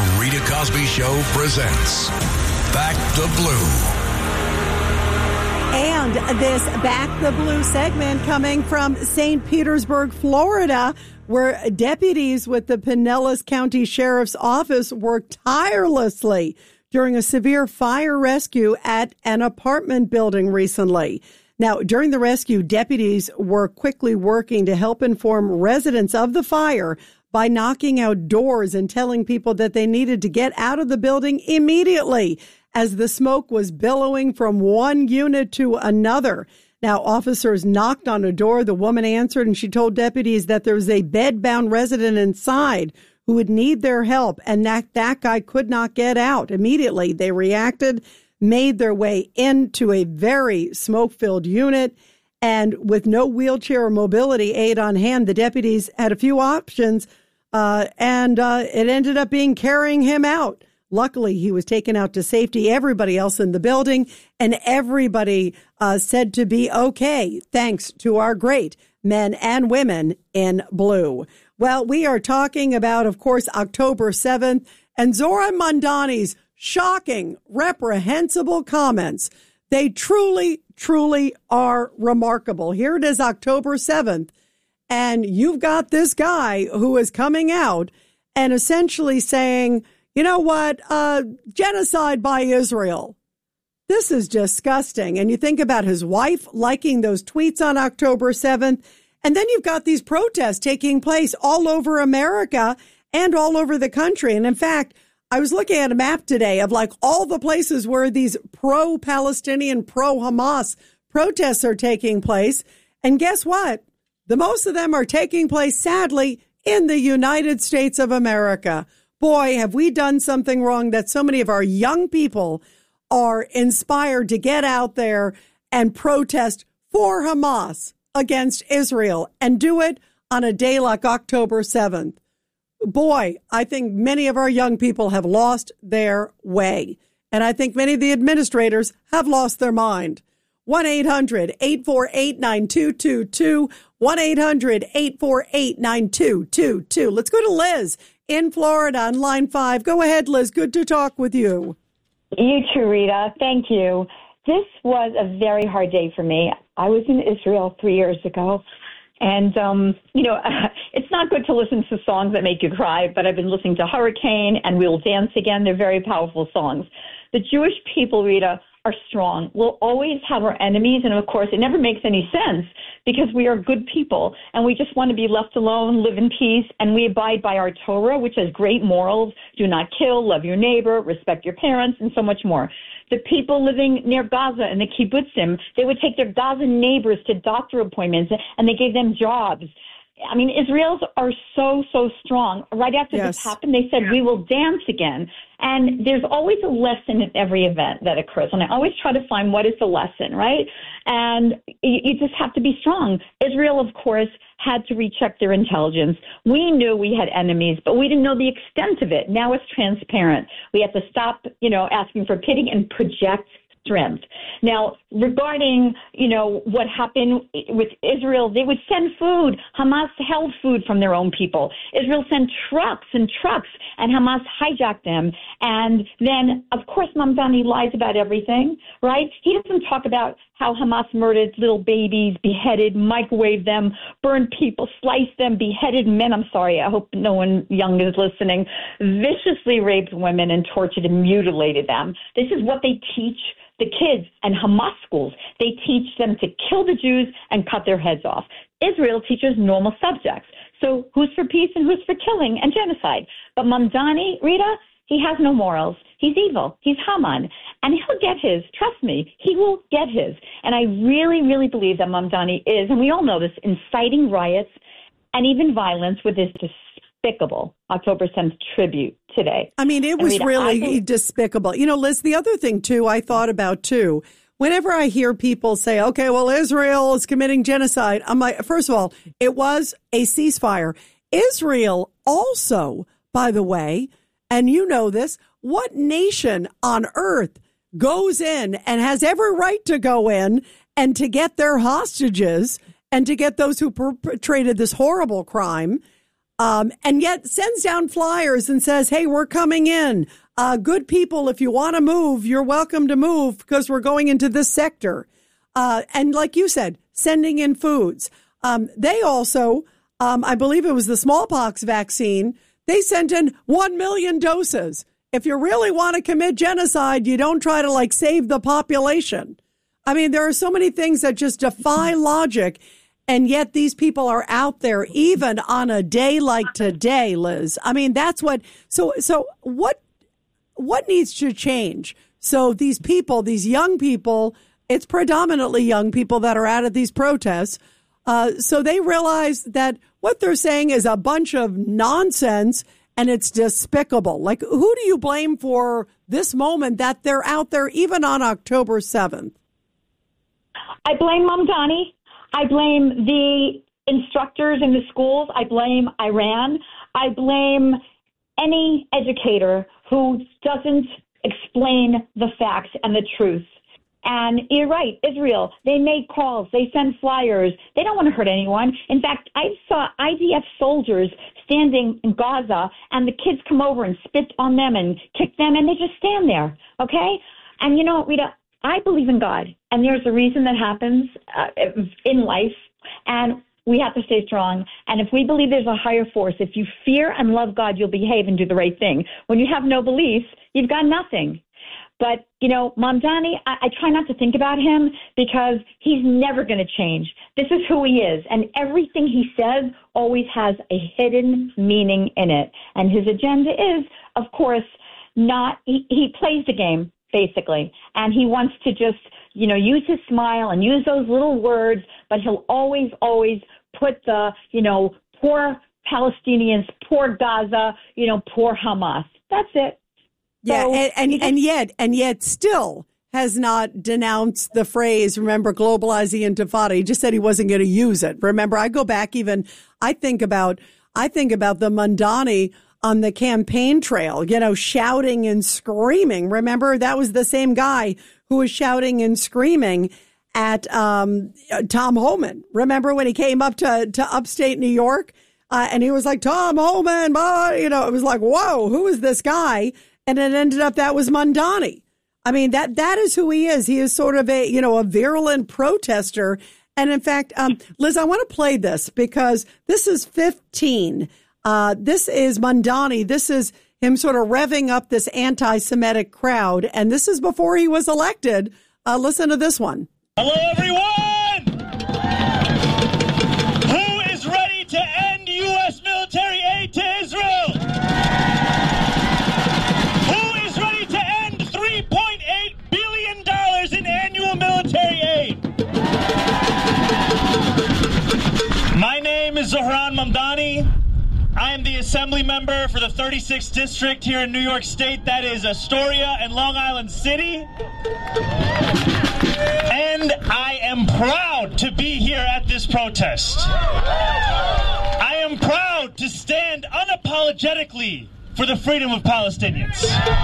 The Rita Cosby Show presents Back the Blue. And this Back the Blue segment coming from St. Petersburg, Florida, where deputies with the Pinellas County Sheriff's Office worked tirelessly during a severe fire rescue at an apartment building recently. Now, during the rescue, deputies were quickly working to help inform residents of the fire by knocking out doors and telling people that they needed to get out of the building immediately as the smoke was billowing from one unit to another. Now, officers knocked on a door. The woman answered, and she told deputies that there was a bed-bound resident inside who would need their help, and that guy could not get out. Immediately, they reacted, made their way into a very smoke-filled unit, and with no wheelchair or mobility aid on hand, the deputies had a few options, and it ended up being carrying him out. Luckily, he was taken out to safety. Everybody else in the building and everybody said to be okay, thanks to our great men and women in blue. Well, we are talking about, of course, October 7th and Zohran Mamdani's shocking, reprehensible comments. They truly, truly are remarkable. Here it is, October 7th, and you've got this guy who is coming out and essentially saying, you know what? Genocide by Israel. This is disgusting. And you think about his wife liking those tweets on October 7th. And then you've got these protests taking place all over America and all over the country. And in fact, I was looking at a map today of like all the places where these pro-Palestinian, pro-Hamas protests are taking place. And guess what? The most of them are taking place, sadly, in the United States of America. Boy, have we done something wrong that so many of our young people are inspired to get out there and protest for Hamas against Israel and do it on a day like October 7th. Boy, I think many of our young people have lost their way. And I think many of the administrators have lost their mind. 1-800-848-9222. 1-800-848-9222. Let's go to Liz in Florida on line 5. Go ahead, Liz. Good to talk with you. You too, Rita. Thank you. This was a very hard day for me. I was in Israel 3 years ago. And, it's not good to listen to songs that make you cry, but I've been listening to Hurricane and We'll Dance Again. They're very powerful songs. The Jewish people, Rita, are strong. We'll always have our enemies. And, of course, it never makes any sense because we are good people and we just want to be left alone, live in peace, and we abide by our Torah, which has great morals. Do not kill, love your neighbor, respect your parents, and so much more. The people living near Gaza and the kibbutzim, they would take their Gaza neighbors to doctor appointments and they gave them jobs. I mean, Israelis are so strong. Right after this happened, they said, we will dance again. And there's always a lesson in every event that occurs. And I always try to find what is the lesson, right? And you just have to be strong. Israel, of course, had to recheck their intelligence. We knew we had enemies, but we didn't know the extent of it. Now it's transparent. We have to stop, asking for pity and project strength. Now, regarding, what happened with Israel, they would send food. Hamas held food from their own people. Israel sent trucks and trucks, and Hamas hijacked them. And then, of course, Mamdani lies about everything, right? He doesn't talk about how Hamas murdered little babies, beheaded, microwaved them, burned people, sliced them, beheaded men. I'm sorry, I hope no one young is listening. Viciously raped women and tortured and mutilated them. This is what they teach the kids and Hamas schools. They teach them to kill the Jews and cut their heads off. Israel teaches normal subjects. So who's for peace and who's for killing and genocide? But Mamdani, Rita, he has no morals. He's evil. He's Haman. And he'll get his. Trust me, he will get his. And I really, really believe that Mamdani is, and we all know this, inciting riots and even violence with his despicable October 7th tribute today. I mean, it was Rita, really despicable. Liz, the other thing, too, I thought about, too, whenever I hear people say, okay, well, Israel is committing genocide, I'm like, first of all, it was a ceasefire. Israel also, by the way, and you know this, what nation on earth goes in and has every right to go in and to get their hostages and to get those who perpetrated this horrible crime and yet sends down flyers and says, hey, we're coming in. Good people, if you want to move, you're welcome to move because we're going into this sector. And like you said, sending in foods. They also, I believe it was the smallpox vaccine, they sent in 1 million doses. If you really want to commit genocide, you don't try to save the population. I mean, there are so many things that just defy logic. And yet these people are out there even on a day like today, Liz. I mean, that's what, so what needs to change? So these people, these young people, it's predominantly young people that are out at these protests. So they realize that what they're saying is a bunch of nonsense and it's despicable. Who do you blame for this moment that they're out there even on October 7th? I blame Mamdani. I blame the instructors in the schools. I blame Iran. I blame any educator who doesn't explain the facts and the truth. And you're right, Israel, they make calls, they send flyers. They don't want to hurt anyone. In fact, I saw IDF soldiers standing in Gaza, and the kids come over and spit on them and kick them, and they just stand there, okay? And you know, Rita, I believe in God, and there's a reason that happens in life, and we have to stay strong. And if we believe there's a higher force, if you fear and love God, you'll behave and do the right thing. When you have no belief, you've got nothing. But, you know, Mamdani, I try not to think about him because he's never going to change. This is who he is. And everything he says always has a hidden meaning in it. And his agenda is, of course, he plays the game, basically. And he wants to just, you know, use his smile and use those little words, but he'll always put the, you know, poor Palestinians, poor Gaza, you know, poor Hamas. That's it. Yeah, and yet still has not denounced the phrase, remember, globalize the intifada. He just said he wasn't going to use it. Remember, I go back even, I think about the Mamdani on the campaign trail, you know, shouting and screaming. Remember, that was the same guy who was shouting and screaming at Tom Homan. Remember when he came up to upstate New York and he was like, Tom Homan, you know, it was like, whoa, who is this guy? And it ended up that was Mamdani. I mean, that is who he is. He is sort of a virulent protester. And in fact, Liz, I want to play this because this is 15. This is Mamdani. This is him sort of revving up this anti-Semitic crowd. And this is before he was elected. Listen to this one. Hello, everyone. Who is ready to end U.S. military aid to Israel? My name is Zohran Mamdani. I am the assembly member for the 36th district here in New York State. That is Astoria and Long Island City. And I am proud to be here at this protest. I am proud to stand unapologetically for the freedom of Palestinians.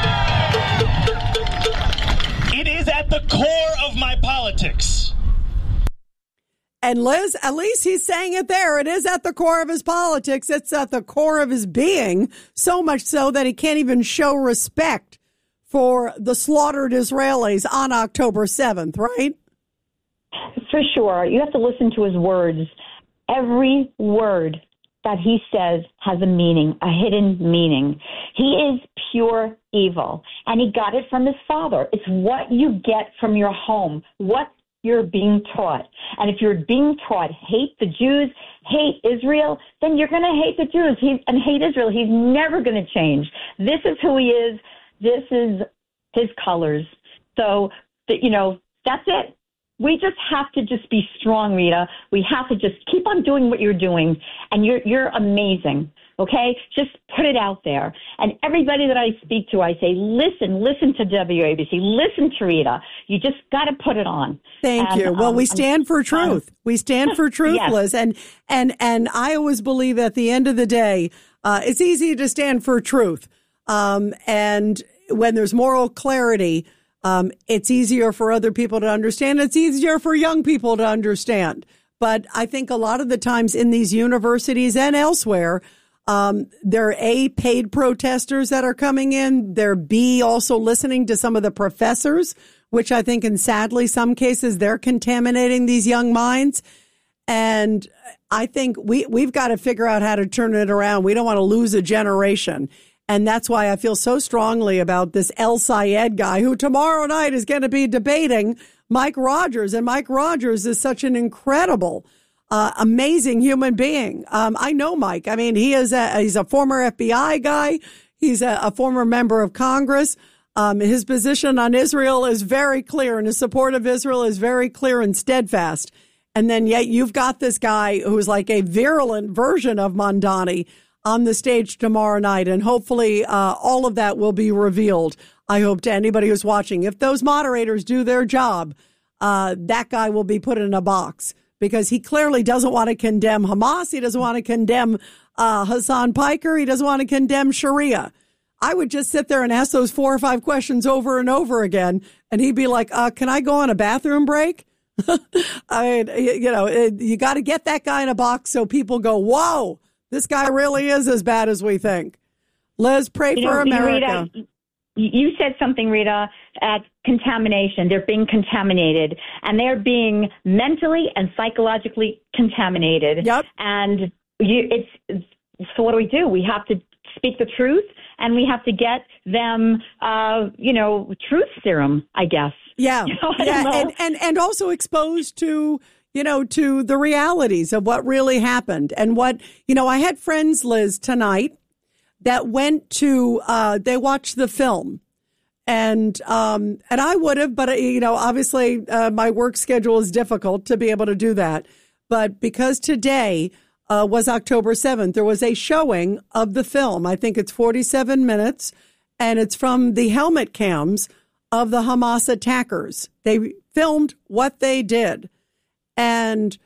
It is at the core of my politics. And Liz, at least he's saying it there. It is at the core of his politics. It's at the core of his being, so much so that he can't even show respect for the slaughtered Israelis on October 7th, right? For sure. You have to listen to his words. Every word that he says has a meaning, a hidden meaning. He is pure evil, and he got it from his father. It's what you get from your home, what you're being taught. And if you're being taught hate the Jews, hate Israel, then you're going to hate the Jews and hate Israel. He's never going to change. This is who he is. This is his colors. So, that's it. We just have to just be strong, Rita. We have to just keep on doing what you're doing. And you're amazing. Okay? Just put it out there. And everybody that I speak to, I say, listen to WABC, listen to Rita. You just got to put it on. Thank you. Well, we stand for truth. We stand for truth, yes. Liz. And I always believe at the end of the day, it's easy to stand for truth. And when there's moral clarity, it's easier for other people to understand. It's easier for young people to understand. But I think a lot of the times in these universities and elsewhere, There are A, paid protesters that are coming in. There are B, also listening to some of the professors, which I think, and sadly, some cases, they're contaminating these young minds. And I think we've got to figure out how to turn it around. We don't want to lose a generation. And that's why I feel so strongly about this El Sayed guy, who tomorrow night is going to be debating Mike Rogers. And Mike Rogers is such an incredible amazing human being. I know Mike. I mean, he's a former FBI guy. He's a former member of Congress. His position on Israel is very clear, and his support of Israel is very clear and steadfast. And then yet you've got this guy who's like a virulent version of Mondani on the stage tomorrow night. And hopefully all of that will be revealed. I hope to anybody who's watching. If those moderators do their job, that guy will be put in a box, because he clearly doesn't want to condemn Hamas. He doesn't want to condemn Hassan Piker. He doesn't want to condemn Sharia. I would just sit there and ask those 4 or 5 questions over and over again, and he'd be like, can I go on a bathroom break? I mean, you got to get that guy in a box so people go, whoa, this guy really is as bad as we think. Liz, pray for America. Rita, you said something, Rita, at contamination. They're being contaminated, and they're being mentally and psychologically contaminated. Yep. And so what do? We have to speak the truth, and we have to get them, truth serum, I guess. Yeah. And also exposed to, to the realities of what really happened. And what, I had friends, Liz, tonight that went to, they watched the film, and I would have, but obviously my work schedule is difficult to be able to do that. But because today was October 7th, there was a showing of the film. I think it's 47 minutes, and it's from the helmet cams of the Hamas attackers. They filmed what they did. And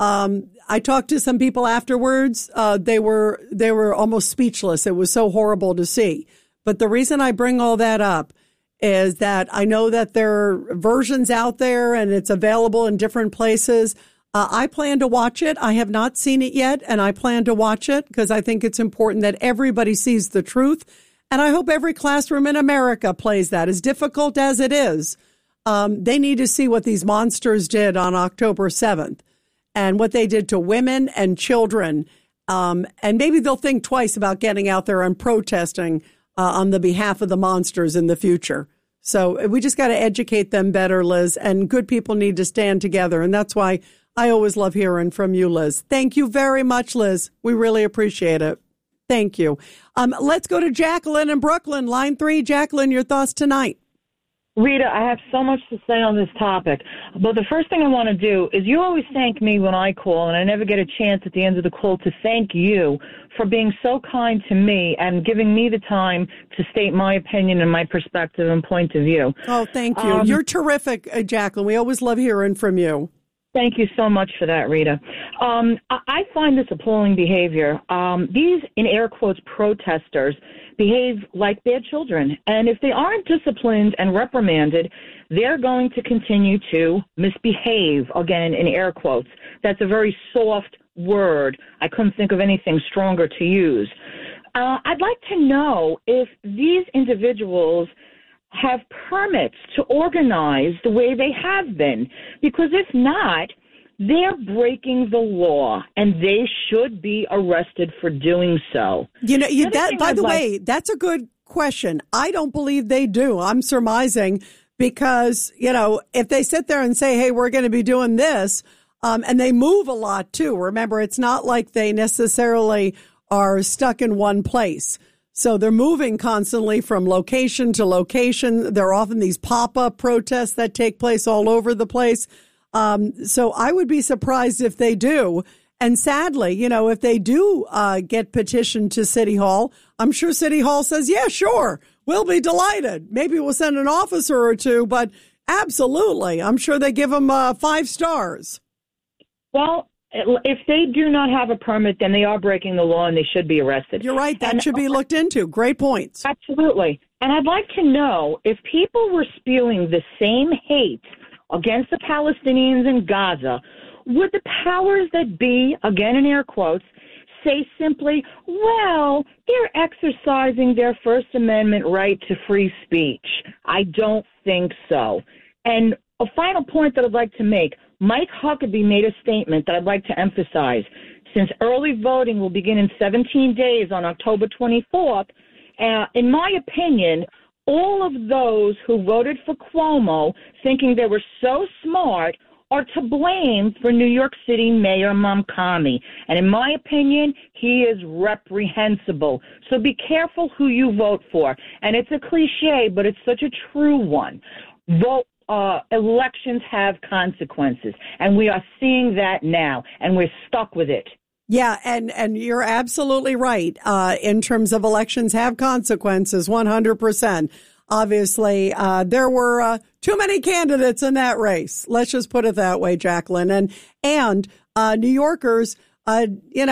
I talked to some people afterwards. They were almost speechless. It was so horrible to see. But the reason I bring all that up is that I know that there are versions out there and it's available in different places. I plan to watch it. I have not seen it yet, and I plan to watch it because I think it's important that everybody sees the truth. And I hope every classroom in America plays that. As difficult as it is, they need to see what these monsters did on October 7th and what they did to women and children. And maybe they'll think twice about getting out there and protesting on the behalf of the monsters in the future. So we just got to educate them better, Liz, and good people need to stand together. And that's why I always love hearing from you, Liz. Thank you very much, Liz. We really appreciate it. Thank you. Let's go to Jacqueline in Brooklyn. Line 3. Jacqueline, your thoughts tonight. Rita, I have so much to say on this topic, but the first thing I want to do is you always thank me when I call, and I never get a chance at the end of the call to thank you for being so kind to me and giving me the time to state my opinion and my perspective and point of view. Oh, thank you. You're terrific, Jacqueline. We always love hearing from you. Thank you so much for that, Rita. I find this appalling behavior. These, in air quotes, protesters behave like bad children. And if they aren't disciplined and reprimanded, they're going to continue to misbehave, again, in air quotes. That's a very soft word. I couldn't think of anything stronger to use. I'd like to know if these individuals have permits to organize the way they have been, because if not, they're breaking the law and they should be arrested for doing so. By the way, that's a good question. I don't believe they do. I'm surmising because, if they sit there and say, hey, we're going to be doing this, and they move a lot too. Remember, it's not like they necessarily are stuck in one place. So they're moving constantly from location to location. There are often these pop-up protests that take place all over the place. So I would be surprised if they do. And sadly, if they do get petitioned to City Hall, I'm sure City Hall says, yeah, sure, we'll be delighted. Maybe we'll send an officer or two, but absolutely. I'm sure they give them 5 stars. Well, if they do not have a permit, then they are breaking the law and they should be arrested. You're right. That should be looked into. Great points. Absolutely. And I'd like to know if people were spewing the same hate against the Palestinians in Gaza, would the powers that be, again in air quotes, say simply, well, they're exercising their First Amendment right to free speech. I don't think so. And a final point that I'd like to make, Mike Huckabee made a statement that I'd like to emphasize. Since early voting will begin in 17 days on October 24th, in my opinion, all of those who voted for Cuomo thinking they were so smart are to blame for New York City Mayor Mamdani. And in my opinion, he is reprehensible. So be careful who you vote for. And it's a cliche, but it's such a true one. Elections have consequences, and we are seeing that now, and we're stuck with it. Yeah, and you're absolutely right. In terms of elections have consequences, 100%. Obviously, there were too many candidates in that race. Let's just put it that way, Jacqueline. And New Yorkers, they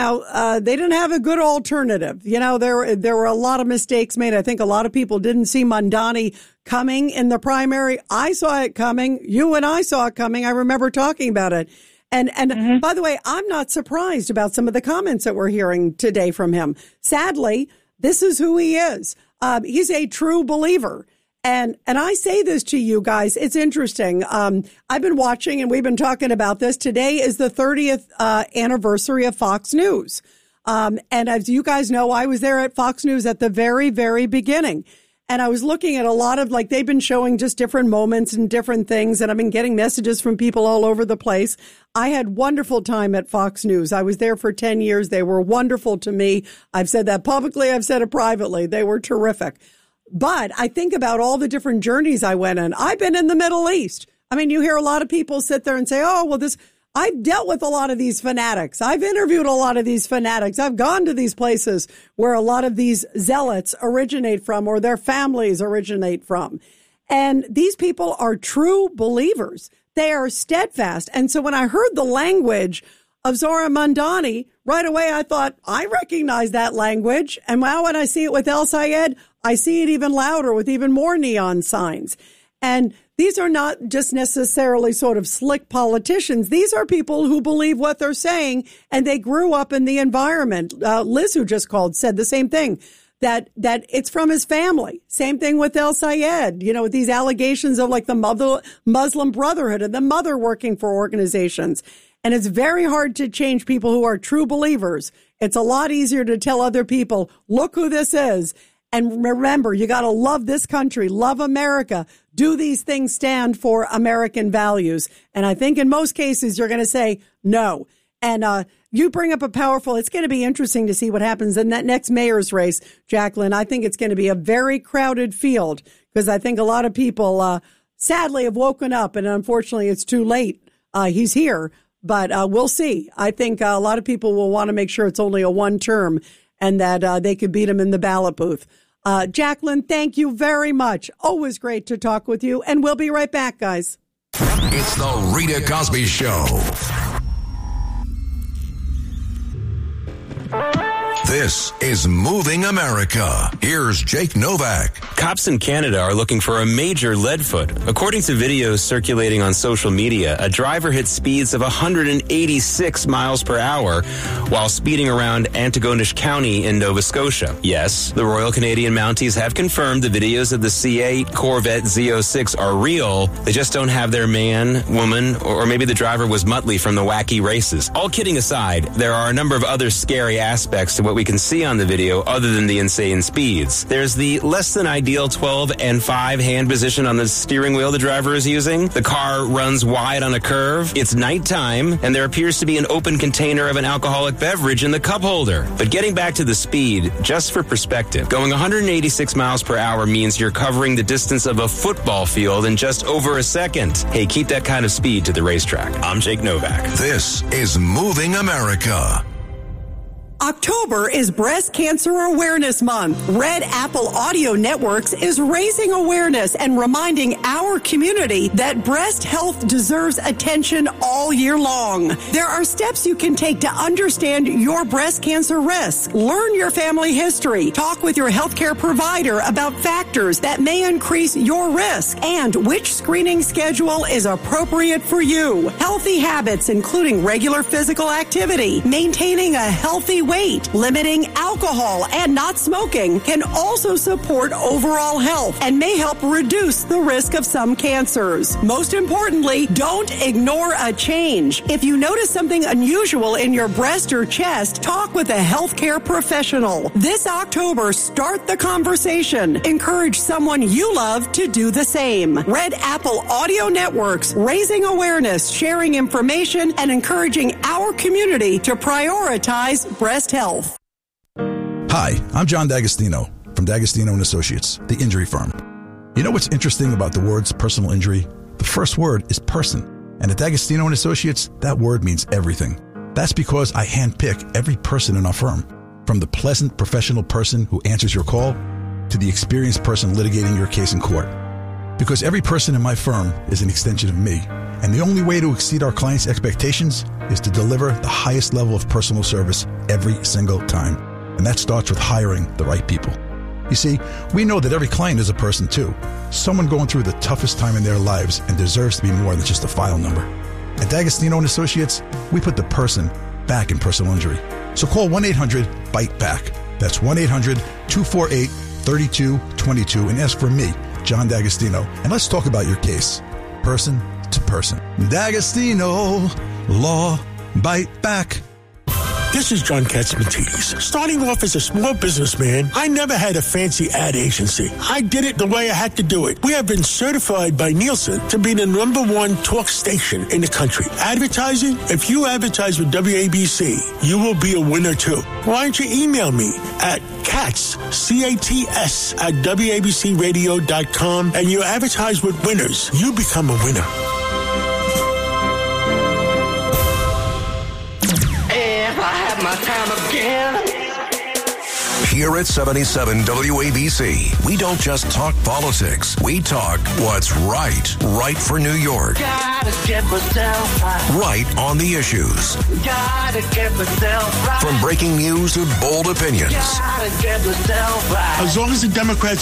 didn't have a good alternative. You know, there were a lot of mistakes made. I think a lot of people didn't see Mamdani coming in the primary. I saw it coming. You and I saw it coming. I remember talking about it. And by the way, I'm not surprised about some of the comments that we're hearing today from him. Sadly, this is who he is. He's a true believer. And I say this to you guys. It's interesting. I've been watching and we've been talking about this. Today is the 30th anniversary of Fox News. And as you guys know, I was there at Fox News at the very, very beginning. And I was looking at a lot of, they've been showing just different moments and different things. And I've been getting messages from people all over the place. I had wonderful time at Fox News. I was there for 10 years. They were wonderful to me. I've said that publicly. I've said it privately. They were terrific. But I think about all the different journeys I went on. I've been in the Middle East. I mean, you hear a lot of people sit there and say, oh, well, I've dealt with a lot of these fanatics. I've interviewed a lot of these fanatics. I've gone to these places where a lot of these zealots originate from or their families originate from. And these people are true believers. They are steadfast. And so when I heard the language of Zohran Mamdani, right away I thought, I recognize that language. And now when I see it with El Sayed, I see it even louder with even more neon signs. And these are not just necessarily sort of slick politicians. These are people who believe what they're saying, and they grew up in the environment. Liz, who just called, said the same thing, that it's from his family. Same thing with El Sayed, with these allegations of the Muslim Brotherhood and the mother working for organizations. And it's very hard to change people who are true believers. It's a lot easier to tell other people, look who this is. And remember, you got to love this country, love America. Do these things stand for American values? And I think in most cases, you're going to say no. And you bring up it's going to be interesting to see what happens in that next mayor's race, Jacqueline. I think it's going to be a very crowded field because I think a lot of people sadly have woken up and unfortunately it's too late. He's here, but we'll see. I think a lot of people will want to make sure it's only a one term and that they could beat him in the ballot booth. Jacqueline, thank you very much. Always great to talk with you. And we'll be right back, guys. It's the Rita Cosby Show. This is Moving America. Here's Jake Novak. Cops in Canada are looking for a major leadfoot. According to videos circulating on social media, a driver hit speeds of 186 miles per hour while speeding around Antigonish County in Nova Scotia. Yes, the Royal Canadian Mounties have confirmed the videos of the C8 Corvette Z06 are real. They just don't have their man, woman, or maybe the driver was Muttley from the wacky races. All kidding aside, there are a number of other scary aspects to what we can see on the video other than the insane speeds. There's the less than ideal 12 and 5 hand position on the steering wheel the driver is using. The car runs wide on a curve. It's nighttime, and there appears to be an open container of an alcoholic beverage in the cup holder. But getting back to the speed, just for perspective, going 186 miles per hour means you're covering the distance of a football field in just over a second. Hey, keep that kind of speed to the racetrack. I'm Jake Novak. This is Moving America. October is Breast Cancer Awareness Month. Red Apple Audio Networks is raising awareness and reminding our community that breast health deserves attention all year long. There are steps you can take to understand your breast cancer risk. Learn your family history. Talk with your healthcare provider about factors that may increase your risk and which screening schedule is appropriate for you. Healthy habits, including regular physical activity, maintaining a healthy weight weight. Limiting alcohol and not smoking can also support overall health and may help reduce the risk of some cancers. Most importantly, don't ignore a change. If you notice something unusual in your breast or chest, talk with a healthcare professional. This October, start the conversation. Encourage someone you love to do the same. Red Apple Audio Networks, raising awareness, sharing information, and encouraging our community to prioritize breast health. Hi, I'm John D'Agostino from D'Agostino & Associates, the injury firm. You know what's interesting about the words personal injury? The first word is person. And at D'Agostino & Associates, that word means everything. That's because I handpick every person in our firm, from the pleasant professional person who answers your call to the experienced person litigating your case in court. Because every person in my firm is an extension of me, and the only way to exceed our clients' expectations is to deliver the highest level of personal service every single time. And that starts with hiring the right people. You see, we know that every client is a person too, someone going through the toughest time in their lives and deserves to be more than just a file number. At D'Agostino & Associates, we put the person back in personal injury. So call 1-800-BITE-BACK. That's 1-800-248-3222 and ask for me, John D'Agostino, and let's talk about your case, person to person. D'Agostino, law, bite back. This is John Katzmatidis. Starting off as a small businessman, I never had a fancy ad agency. I did it the way I had to do it. We have been certified by Nielsen to be the #1 talk station in the country. Advertising? If you advertise with WABC, you will be a winner too. Why don't you email me at Katz, C-A-T-S, at WABCradio.com, and you advertise with winners. You become a winner. My time again. Here at 77 WABC, we don't just talk politics. We talk what's right. Right for New York. Gotta get myself right. Right on the issues. Gotta get myself right. From breaking news to bold opinions. Gotta get myself right. As long as the Democrats